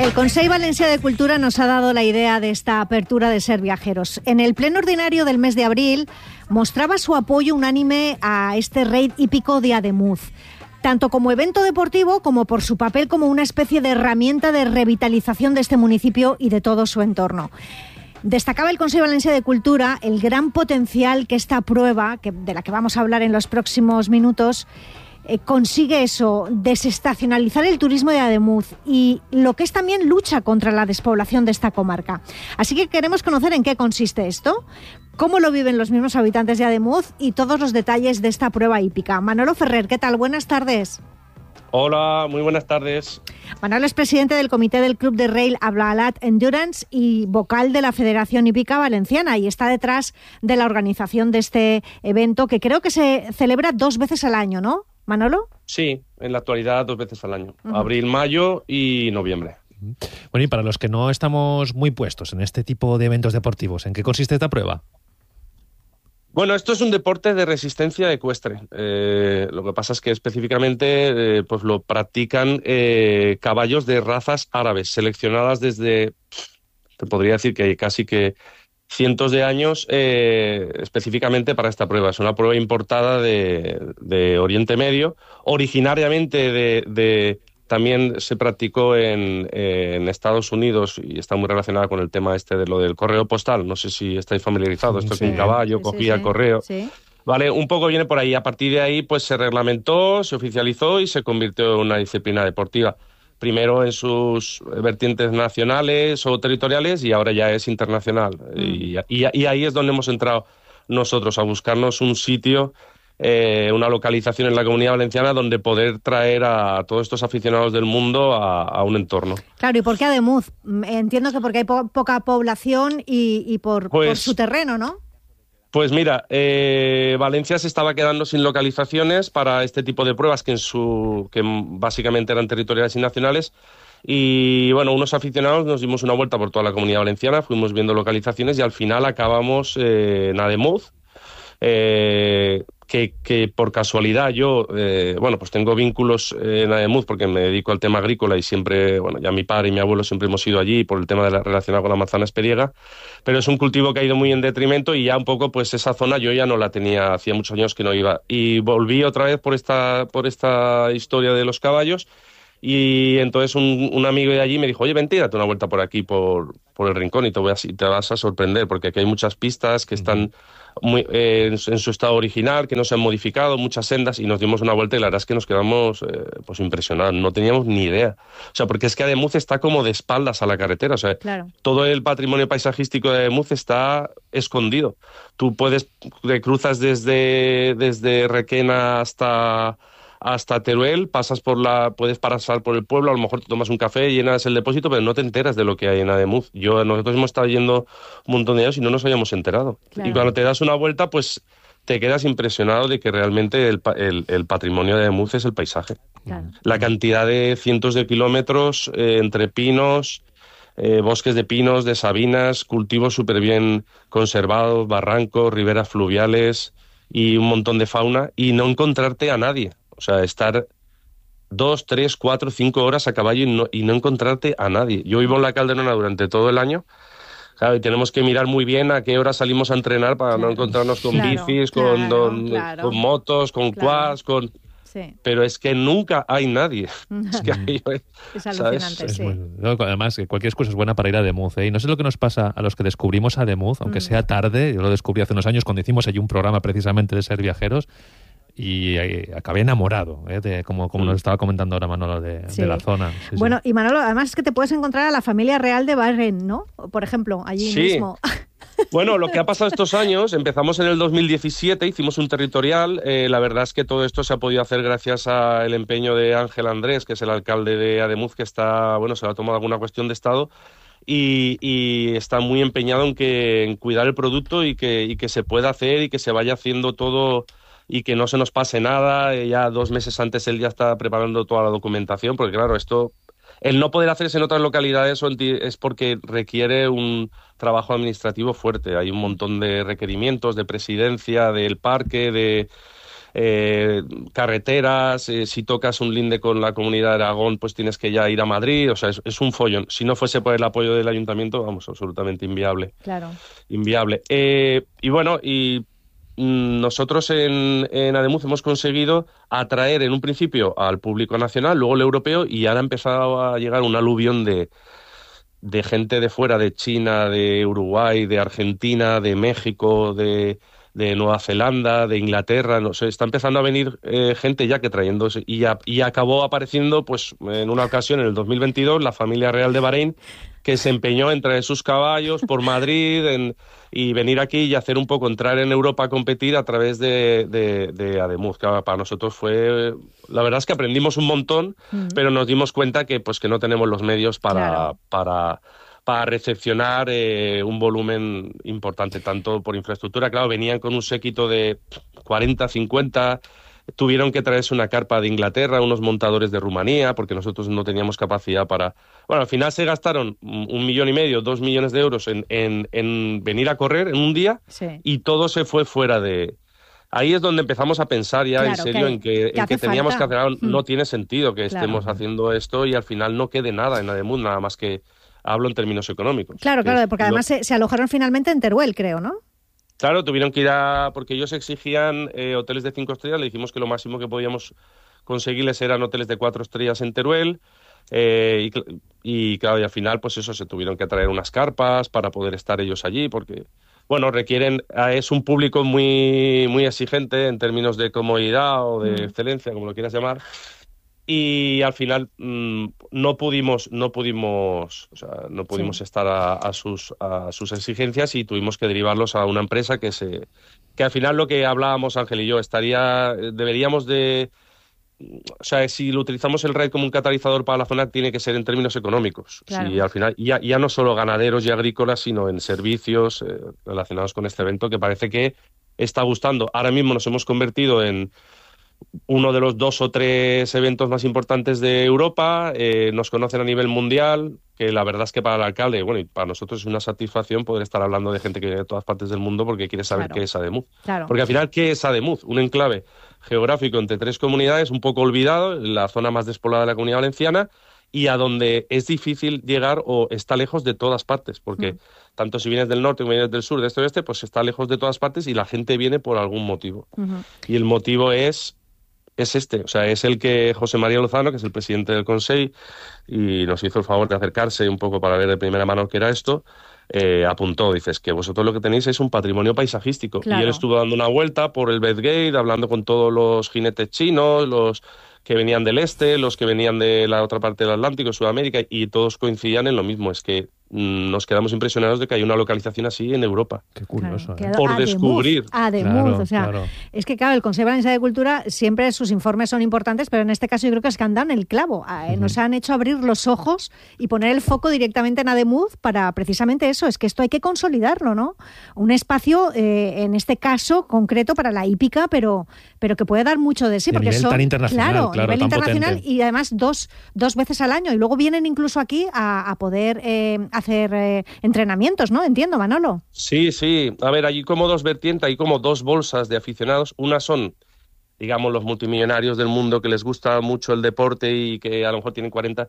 El Consell Valencià de Cultura nos ha dado la idea de esta apertura de Ser Viajeros. En el pleno ordinario del mes de abril mostraba su apoyo unánime a este raid hípico de Ademuz, tanto como evento deportivo como por su papel como una especie de herramienta de revitalización de este municipio y de todo su entorno. Destacaba el Consell Valencià de Cultura el gran potencial que esta prueba, de la que vamos a hablar en los próximos minutos, consigue eso, desestacionalizar el turismo de Ademuz y lo que es también lucha contra la despoblación de esta comarca. Así que queremos conocer en qué consiste esto, cómo lo viven los mismos habitantes de Ademuz y todos los detalles de esta prueba hípica. Manolo Ferrer, ¿qué tal? Buenas tardes. Hola, muy buenas tardes. Manolo es presidente del comité del Club de Rail Ablalat Endurance y vocal de la Federación Hípica Valenciana y está detrás de la organización de este evento que creo que se celebra 2 veces al año, ¿no, Manolo? Sí, en la actualidad 2 veces al año, abril, mayo y noviembre. Bueno, y para los que no estamos muy puestos en este tipo de eventos deportivos, ¿en qué consiste esta prueba? Bueno, esto es un deporte de resistencia ecuestre. Lo que pasa es que específicamente pues lo practican caballos de razas árabes, seleccionadas desde, te podría decir que casi que cientos de años específicamente para esta prueba. Es una prueba importada de Oriente Medio, originariamente también se practicó en Estados Unidos y está muy relacionada con el tema de lo del correo postal. No sé si estáis familiarizados. Esto sí. Que un caballo cogía el correo. Sí. Vale, un poco viene por ahí. A partir de ahí pues se reglamentó, se oficializó y se convirtió en una disciplina deportiva. Primero en sus vertientes nacionales o territoriales y ahora ya es internacional. Y ahí es donde hemos entrado nosotros, a buscarnos un sitio, una localización en la Comunidad Valenciana donde poder traer a todos estos aficionados del mundo a un entorno. Claro, ¿y por qué Ademuz? Entiendo que porque hay poca población y por su terreno, ¿no? Pues mira, Valencia se estaba quedando sin localizaciones para este tipo de pruebas que básicamente eran territoriales y nacionales. Y bueno, unos aficionados nos dimos una vuelta por toda la Comunidad Valenciana, fuimos viendo localizaciones y al final acabamos en Ademuz. Que por casualidad yo, pues tengo vínculos en Ademuz porque me dedico al tema agrícola y siempre, ya mi padre y mi abuelo siempre hemos ido allí por el tema relacionado con la manzana esperiega, pero es un cultivo que ha ido muy en detrimento y ya un poco pues esa zona yo ya no la tenía, hacía muchos años que no iba. Y volví otra vez por esta historia de los caballos y entonces un amigo de allí me dijo, oye, vente, date una vuelta por aquí, por el rincón y te vas a sorprender porque aquí hay muchas pistas que están muy en su estado original, que no se han modificado, muchas sendas, y nos dimos una vuelta y la verdad es que nos quedamos pues impresionados, no teníamos ni idea. O sea, porque es que Ademuz está como de espaldas a la carretera, o sea, claro. Todo el patrimonio paisajístico de Ademuz está escondido. Tú te cruzas desde Requena hasta Teruel, puedes pasar por el pueblo, a lo mejor te tomas un café, llenas el depósito, pero no te enteras de lo que hay en Ademuz. Nosotros hemos estado yendo un montón de años y no nos habíamos enterado. Claro. Y cuando te das una vuelta, pues te quedas impresionado de que realmente el patrimonio de Ademuz es el paisaje. Claro. La cantidad de cientos de kilómetros entre pinos, bosques de pinos, de sabinas, cultivos súper bien conservados, barrancos, riberas fluviales y un montón de fauna, y no encontrarte a nadie. O sea, estar 2, 3, 4, 5 horas a caballo y no encontrarte a nadie. Yo vivo en la Calderona durante todo el año, claro, y tenemos que mirar muy bien a qué hora salimos a entrenar para no encontrarnos con bicis, con motos, con quads, Sí. Pero es que nunca hay nadie. Es que es alucinante, ¿sabes? Sí. Además, cualquier excusa es buena para ir a Ademuz, ¿eh? Y no sé lo que nos pasa a los que descubrimos Ademuz, aunque sea tarde. Yo lo descubrí hace unos años cuando hicimos allí un programa precisamente de Ser Viajeros y acabé enamorado, como nos estaba comentando ahora Manolo de la zona. Sí, bueno, y Manolo, además es que te puedes encontrar a la familia real de Bahrein, ¿no? Por ejemplo, allí mismo. Bueno, lo que ha pasado estos años, empezamos en el 2017, hicimos un territorial, la verdad es que todo esto se ha podido hacer gracias al empeño de Ángel Andrés, que es el alcalde de Ademuz, que se le ha tomado alguna cuestión de Estado y está muy empeñado en cuidar el producto y que se pueda hacer y que se vaya haciendo todo y que no se nos pase nada. Ya 2 meses antes él ya está preparando toda la documentación, porque claro, el no poder hacerse en otras localidades es porque requiere un trabajo administrativo fuerte. Hay un montón de requerimientos de presidencia, del parque, carreteras, si tocas un linde con la Comunidad de Aragón, pues tienes que ya ir a Madrid, o sea, es un follón. Si no fuese por el apoyo del ayuntamiento, vamos, absolutamente inviable. Claro. Inviable. Y bueno, nosotros en Ademuz hemos conseguido atraer en un principio al público nacional, luego el europeo, y ahora ha empezado a llegar un aluvión de gente de fuera, de China, de Uruguay, de Argentina, de México, de Nueva Zelanda, de Inglaterra, no sé, está empezando a venir gente ya que trayéndose, y acabó apareciendo, pues, en una ocasión, en el 2022, la familia real de Bahrein, que se empeñó en traer sus caballos por Madrid y venir aquí y hacer un poco, entrar en Europa a competir a través de Ademuz, que para nosotros fue... La verdad es que aprendimos un montón, pero nos dimos cuenta que no tenemos los medios para recepcionar un volumen importante, tanto por infraestructura. Claro, venían con un séquito de 40, 50... Tuvieron que traerse una carpa de Inglaterra, unos montadores de Rumanía, porque nosotros no teníamos capacidad para... Bueno, al final se gastaron 1,5 millones, 2 millones de euros en venir a correr en un día, sí, y todo se fue fuera de... Ahí es donde empezamos a pensar ya, claro, en serio en que teníamos que hacer... No tiene sentido que estemos haciendo esto y al final no quede nada en Ademuz, nada más que hablo en términos económicos. Claro, porque además se alojaron finalmente en Teruel, creo, ¿no? Claro, tuvieron que ir porque ellos exigían hoteles de 5 estrellas, le dijimos que lo máximo que podíamos conseguirles eran hoteles de 4 estrellas en Teruel, y claro, y al final, pues eso, se tuvieron que traer unas carpas para poder estar ellos allí, porque, bueno, es un público muy, muy exigente en términos de comodidad o de excelencia, como lo quieras llamar. Y al final no pudimos estar a sus exigencias y tuvimos que derivarlos a una empresa que al final, lo que hablábamos Ángel y yo, deberíamos de... O sea, si lo utilizamos el RAID como un catalizador para la zona, tiene que ser en términos económicos. Claro. Si al final, ya no solo ganaderos y agrícolas, sino en servicios relacionados con este evento, que parece que está gustando. Ahora mismo nos hemos convertido en uno de los 2 o 3 eventos más importantes de Europa, nos conocen a nivel mundial, que la verdad es que para el alcalde, bueno, y para nosotros es una satisfacción poder estar hablando de gente que viene de todas partes del mundo porque quiere saber qué es Ademuz. Claro. Porque al final, ¿qué es Ademuz? Un enclave geográfico entre 3 comunidades, un poco olvidado, la zona más despoblada de la Comunidad Valenciana, y a donde es difícil llegar o está lejos de todas partes, porque tanto si vienes del norte como vienes del sur, de este o oeste, pues está lejos de todas partes y la gente viene por algún motivo. Y el motivo es o sea, es el que José María Lozano, que es el presidente del Consejo, y nos hizo el favor de acercarse un poco para ver de primera mano qué era esto, apuntó, dices que vosotros lo que tenéis es un patrimonio paisajístico. Claro. Y él estuvo dando una vuelta por el Bedgate, hablando con todos los jinetes chinos, los que venían del este, los que venían de la otra parte del Atlántico, Sudamérica, y todos coincidían en lo mismo, es que nos quedamos impresionados de que hay una localización así en Europa. Qué curioso. Claro, por descubrir. Ademuz, o sea, es que claro, el Consejo Valenciano de Cultura siempre sus informes son importantes, pero en este caso yo creo que es que han dado en el clavo. Nos han hecho abrir los ojos y poner el foco directamente en Ademuz para precisamente eso, es que esto hay que consolidarlo, ¿no? Un espacio, en este caso concreto para la hípica, pero que puede dar mucho de sí, y porque nivel son tan internacional, a nivel internacional potente. Y además dos veces al año, y luego vienen incluso aquí a poder hacer entrenamientos, ¿no? Entiendo, Manolo. Sí. A ver, hay como 2 vertientes, hay como 2 bolsas de aficionados. Una son, digamos, los multimillonarios del mundo que les gusta mucho el deporte y que a lo mejor tienen 40.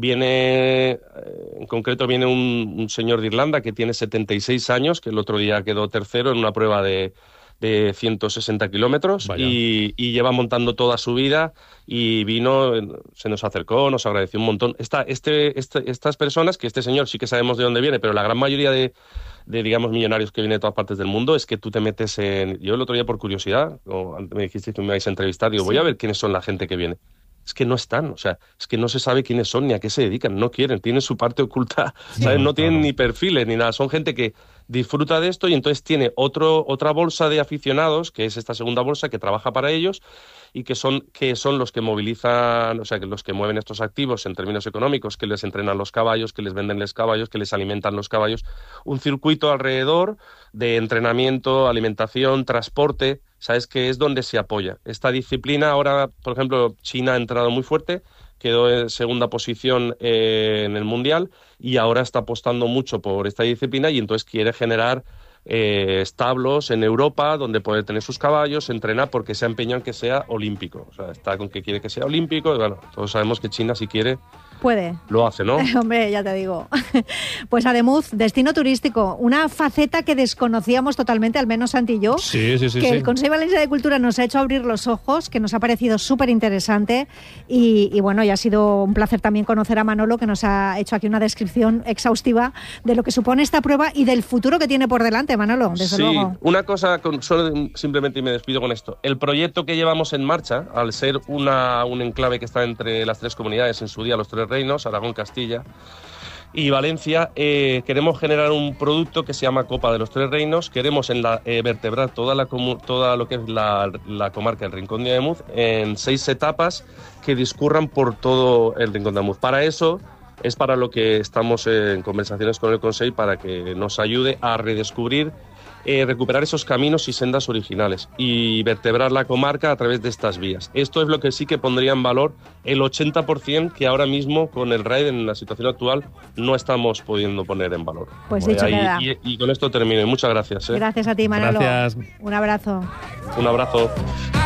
En concreto viene un señor de Irlanda que tiene 76 años, que el otro día quedó tercero en una prueba de 160 kilómetros y lleva montando toda su vida, y vino, se nos acercó, nos agradeció un montón. Estas personas, que este señor sí que sabemos de dónde viene, pero la gran mayoría de digamos, millonarios que vienen de todas partes del mundo, es que tú te metes en... Yo el otro día, por curiosidad, o antes me dijiste que me vais a entrevistar, digo, voy a ver quiénes son la gente que viene. Es que no están, o sea, es que no se sabe quiénes son ni a qué se dedican, no quieren, tienen su parte oculta, ¿sabes? No tienen ni perfiles ni nada, son gente que disfruta de esto y entonces tiene otra bolsa de aficionados, que es esta segunda bolsa que trabaja para ellos y que son los que movilizan, o sea, que los que mueven estos activos en términos económicos, que les entrenan los caballos, que les venden los caballos, que les alimentan los caballos, un circuito alrededor de entrenamiento, alimentación, transporte, ¿sabes? Que es donde se apoya. Esta disciplina ahora, por ejemplo, China ha entrado muy fuerte, quedó en segunda posición en el Mundial y ahora está apostando mucho por esta disciplina y entonces quiere generar establos en Europa donde puede tener sus caballos, entrenar, porque se ha empeñado en que sea olímpico. O sea, está con que quiere que sea olímpico, y bueno, todos sabemos que China, si quiere, puede. Lo hace, ¿no? Hombre, ya te digo. Pues Ademuz, destino turístico, una faceta que desconocíamos totalmente, al menos Santi y yo. Sí. Que el Consell Valencià de Cultura nos ha hecho abrir los ojos, que nos ha parecido súper interesante. Y bueno, ya ha sido un placer también conocer a Manolo, que nos ha hecho aquí una descripción exhaustiva de lo que supone esta prueba y del futuro que tiene por delante, Manolo, desde luego. Una cosa, simplemente, y me despido con esto. El proyecto que llevamos en marcha, al ser un enclave que está entre las tres comunidades, en su día los tres reinos, Aragón, Castilla y Valencia, queremos generar un producto que se llama Copa de los Tres Reinos. Queremos vertebrar toda lo que es la comarca del Rincón de Ademuz en 6 etapas que discurran por todo el Rincón de Ademuz. Para eso es para lo que estamos en conversaciones con el Consell, para que nos ayude a redescubrir, recuperar esos caminos y sendas originales y vertebrar la comarca a través de estas vías. Esto es lo que sí que pondría en valor el 80% que ahora mismo con el RAID en la situación actual no estamos pudiendo poner en valor. Pues dicho queda. Y con esto termino. Muchas gracias. Gracias a ti, Manolo. Gracias. Un abrazo. Un abrazo.